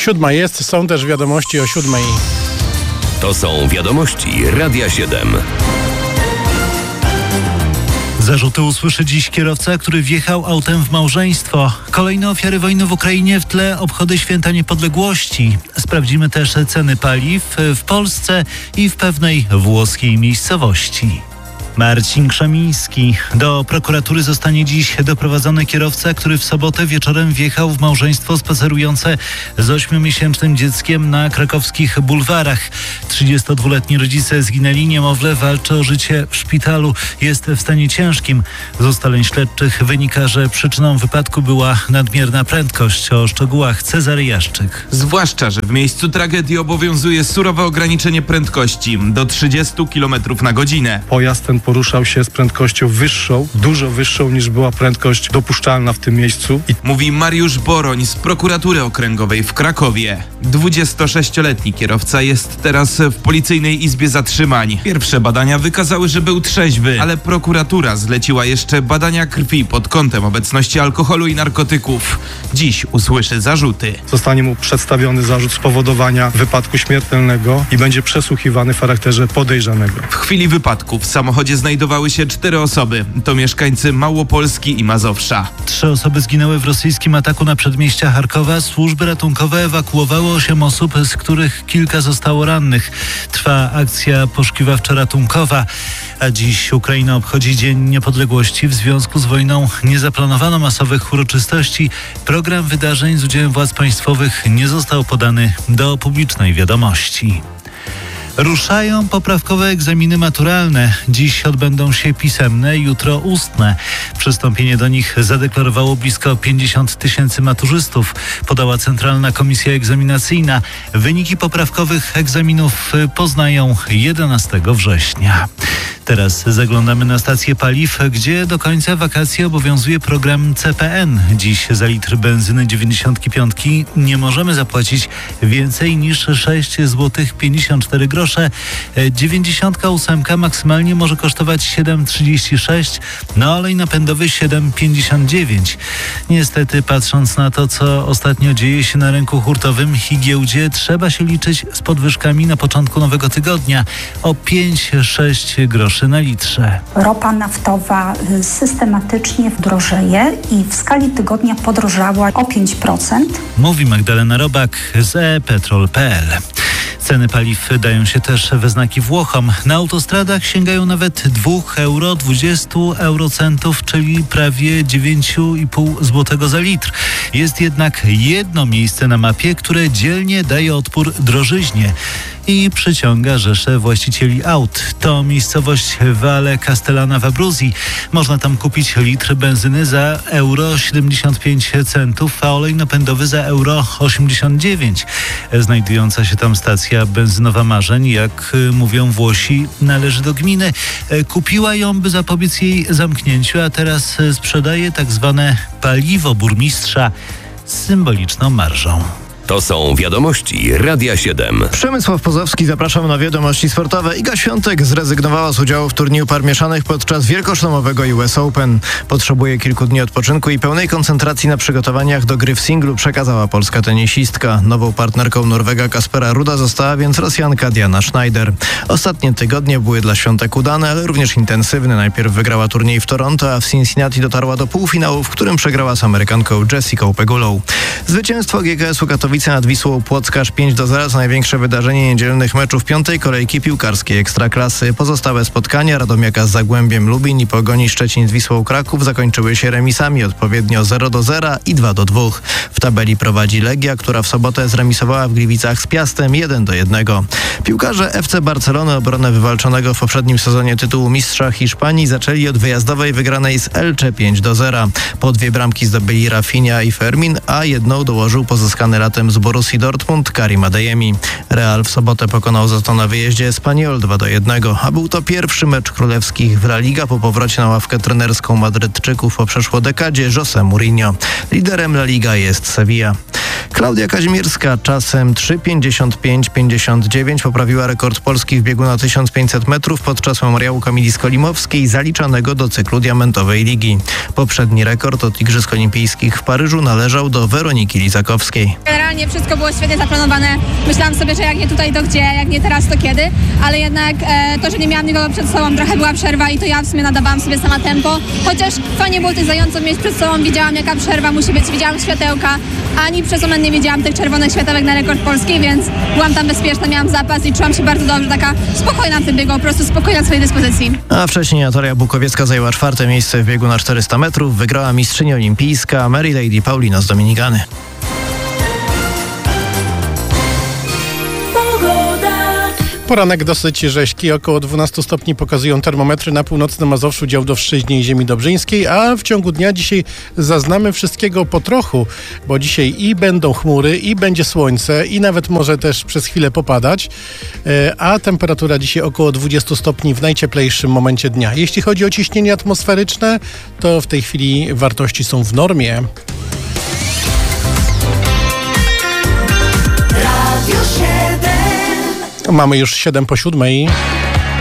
7 jest, są też wiadomości o 7. To są wiadomości Radia 7. Zarzuty usłyszy dziś kierowca, który wjechał autem w małżeństwo. Kolejne ofiary wojny w Ukrainie, w tle obchody Święta Niepodległości. Sprawdzimy też ceny paliw w Polsce i w pewnej włoskiej miejscowości. Marcin Krzemiński. Do prokuratury zostanie dziś doprowadzony kierowca, który w sobotę wieczorem wjechał w małżeństwo spacerujące z 8-miesięcznym dzieckiem na krakowskich bulwarach. 32-letni rodzice zginęli, niemowlę walczy o życie w szpitalu. Jest w stanie ciężkim. Z ustaleń śledczych wynika, że przyczyną wypadku była nadmierna prędkość. O szczegółach Cezary Jaszczyk. Zwłaszcza, że w miejscu tragedii obowiązuje surowe ograniczenie prędkości do 30 km na godzinę. Pojazd ten poruszał się z prędkością wyższą, dużo wyższą niż była prędkość dopuszczalna w tym miejscu. Mówi Mariusz Boroń z prokuratury okręgowej w Krakowie. 26-letni kierowca jest teraz w policyjnej izbie zatrzymań. Pierwsze badania wykazały, że był trzeźwy, ale prokuratura zleciła jeszcze badania krwi pod kątem obecności alkoholu i narkotyków. Dziś usłyszy zarzuty. Zostanie mu przedstawiony zarzut spowodowania wypadku śmiertelnego i będzie przesłuchiwany w charakterze podejrzanego. W chwili wypadku w samochodzie znajdowały się 4 osoby. To mieszkańcy Małopolski i Mazowsza. 3 osoby zginęły w rosyjskim ataku na przedmieścia Charkowa. Służby ratunkowe ewakuowały 8 osób, z których kilka zostało rannych. Trwa akcja poszukiwawczo-ratunkowa. A dziś Ukraina obchodzi Dzień Niepodległości. W związku z wojną nie zaplanowano masowych uroczystości. Program wydarzeń z udziałem władz państwowych nie został podany do publicznej wiadomości. Ruszają poprawkowe egzaminy maturalne. Dziś odbędą się pisemne, jutro ustne. Przystąpienie do nich zadeklarowało blisko 50 000 maturzystów, podała Centralna Komisja Egzaminacyjna. Wyniki poprawkowych egzaminów poznają 11 września. Teraz zaglądamy na stację paliw, gdzie do końca wakacji obowiązuje program CPN. Dziś za litr benzyny 95 nie możemy zapłacić więcej niż 6,54 zł. 98 maksymalnie może kosztować 7,36, no olej napędowy 7,59. Niestety, patrząc na to, co ostatnio dzieje się na rynku hurtowym i giełdzie, trzeba się liczyć z podwyżkami na początku nowego tygodnia o 5-6 groszy na litrze. Ropa naftowa systematycznie drożeje i w skali tygodnia podrożała o 5%. Mówi Magdalena Robak z e-petrol.pl. Ceny paliw dają się też we znaki Włochom. Na autostradach sięgają nawet 2,20 euro, czyli prawie 9,5 zł za litr. Jest jednak jedno miejsce na mapie, które dzielnie daje odpór drożyźnie i przyciąga rzesze właścicieli aut. To miejscowość Valle Castellana w Abruzji. Można tam kupić litr benzyny za €75, a olej napędowy za €89. Znajdująca się tam stacja benzynowa Marzeń, jak mówią Włosi, należy do gminy. Kupiła ją, by zapobiec jej zamknięciu, a teraz sprzedaje tak zwane paliwo burmistrza z symboliczną marżą. To są wiadomości Radia 7. Przemysław Pozowski, zapraszam na wiadomości sportowe. Iga Świątek zrezygnowała z udziału w turnieju par mieszanych podczas wielkoszlemowego US Open. Potrzebuje kilku dni odpoczynku i pełnej koncentracji na przygotowaniach do gry w singlu, przekazała polska tenisistka. Nową partnerką Norwega Kaspera Ruda została więc Rosjanka Diana Schneider. Ostatnie tygodnie były dla Świątek udane, ale również intensywne. Najpierw wygrała turniej w Toronto, a w Cincinnati dotarła do półfinału, w którym przegrała z Amerykanką Jessicą Pegulą. Zwycięstwo GKS-u Katowice nad Wisłą Płock aż 5-0 to największe wydarzenie niedzielnych meczów 5. kolejki piłkarskiej Ekstraklasy. Pozostałe spotkania Radomiaka z Zagłębiem Lubin i Pogoni Szczecin z Wisłą Kraków zakończyły się remisami odpowiednio 0-0 i 2-2. W tabeli prowadzi Legia, która w sobotę zremisowała w Gliwicach z Piastem 1-1. Piłkarze FC Barcelony obronę wywalczonego w poprzednim sezonie tytułu mistrza Hiszpanii zaczęli od wyjazdowej wygranej z Elche 5-0. Po 2 bramki zdobyli Rafinha i Fermin, a jedną dołożył pozyskany latem z Borussii Dortmund Karim Adeyemi. Real w sobotę pokonał za to na wyjeździe Espanyol 2-1, a był to pierwszy mecz królewskich w La Liga po powrocie na ławkę trenerską Madrydczyków po przeszło dekadzie José Mourinho. Liderem La Liga jest Sevilla. Klaudia Kazimierska czasem 3:55:59 poprawiła rekord Polski w biegu na 1500 metrów podczas memoriału Kamili Skolimowskiej zaliczanego do cyklu Diamentowej Ligi. Poprzedni rekord od Igrzysk Olimpijskich w Paryżu należał do Weroniki Lizakowskiej. generalnie wszystko było świetnie zaplanowane. Myślałam sobie, że jak nie tutaj, to gdzie, jak nie teraz, to kiedy, ale jednak to, że nie miałam nikogo przed sobą, trochę była przerwa i to ja w sumie nadawałam sobie sama tempo, chociaż fajnie było tych zająców mieć przed sobą, wiedziałam jaka przerwa musi być, widziałam światełka, ani przez moment nie widziałam tych czerwonych światełek na rekord polski, więc byłam tam bezpieczna, miałam zapas i czułam się bardzo dobrze, taka spokojna w tym biegu, po prostu spokojna w swojej dyspozycji. A wcześniej Natalia Bukowiecka zajęła 4. miejsce w biegu na 400 metrów, wygrała mistrzyni olimpijska Mary Lady Paulina z Dominikany. Poranek dosyć rzeźki, około 12 stopni pokazują termometry na północnym Mazowszu, dział Dowszczyźnie i ziemi dobrzyńskiej, a w ciągu dnia dzisiaj zaznamy wszystkiego po trochu, bo dzisiaj i będą chmury, i będzie słońce, i nawet może też przez chwilę popadać, a temperatura dzisiaj około 20 stopni w najcieplejszym momencie dnia. Jeśli chodzi o ciśnienie atmosferyczne, to w tej chwili wartości są w normie. Mamy już 7 po 7.